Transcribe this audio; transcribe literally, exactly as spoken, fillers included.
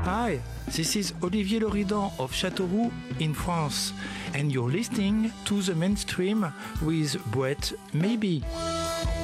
Hi, this is Olivier Loridan of Châteauroux in France, and you're listening to The Mainstream with Brett Maybe.